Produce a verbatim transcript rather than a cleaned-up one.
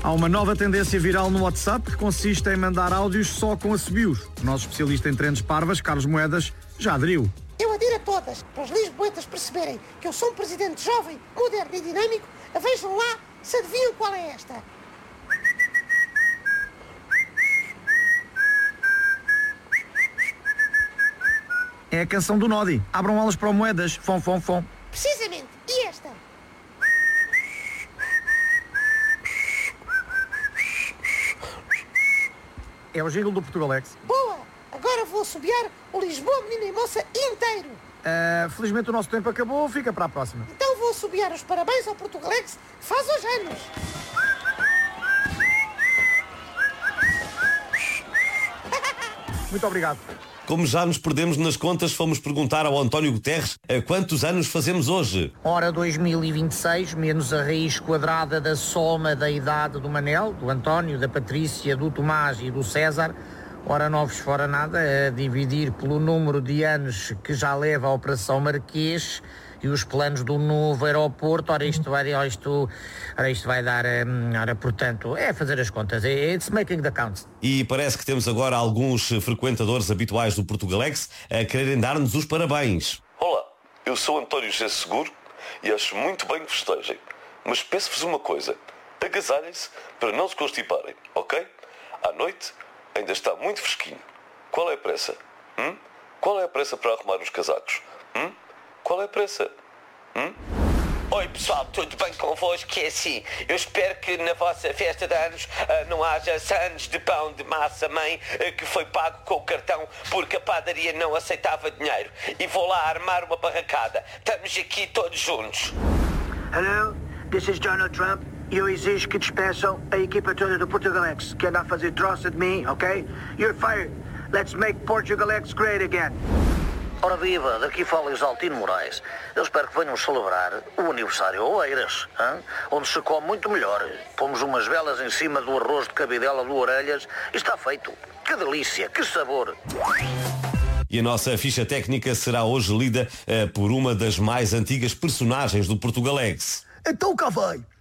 Há uma nova tendência viral no WhatsApp que consiste em mandar áudios só com assobios. O nosso especialista em trendes parvas, Carlos Moedas, já aderiu. Eu adiro a todas, para os lisboetas perceberem que eu sou um presidente jovem, moderno e dinâmico. Vejam lá se adivinham qual é esta. É a canção do Nodi. Abram alas para o Moedas. Fom, fom, fom. Precisamente. E esta? É o jingle do Portugalex. Boa! Agora vou assobiar o Lisboa, menina e moça inteiro. Uh, felizmente o nosso tempo acabou. Fica para a próxima. Então vou assobiar os parabéns ao Portugalex, que faz hoje anos. Muito obrigado. Como já nos perdemos nas contas, fomos perguntar ao António Guterres a quantos anos fazemos hoje. Ora, dois mil e vinte e seis, menos a raiz quadrada da soma da idade do Manel, do António, da Patrícia, do Tomás e do César. Ora, novos fora nada, a dividir pelo número de anos que já leva a Operação Marquês e os planos do novo aeroporto. Ora, isto vai, ora, isto, ora, isto vai dar, ora, portanto, é fazer as contas. It's making the counts. E parece que temos agora alguns frequentadores habituais do Portugalex a quererem dar-nos os parabéns. Olá, eu sou António José Seguro e acho muito bem que festejem. Mas peço-vos uma coisa, agasalhem-se para não se constiparem, ok? À noite ainda está muito fresquinho. Qual é a pressa? Hum? Qual é a pressa para arrumar os casacos? Hum? Qual é a pressa? Hum? Oi pessoal, tudo bem convosco? Que é assim, eu espero que na vossa festa de anos uh, não haja sandes de pão de massa mãe uh, que foi pago com o cartão porque a padaria não aceitava dinheiro. E vou lá armar uma barracada. Estamos aqui todos juntos. Hello, this is Donald Trump. Eu exijo que despeçam a equipa toda do Portugalex, que anda a fazer troça de mim, ok? You're fired. Let's make Portugalex great again. Ora viva, daqui fala Exaltino Moraes. Eu espero que venham celebrar o aniversário Oeiras, hein? Onde se come muito melhor. Pomos umas velas em cima do arroz de cabidela do Orelhas e está feito. Que delícia, que sabor! E a nossa ficha técnica será hoje lida uh, por uma das mais antigas personagens do Portugalex. Então cá vai.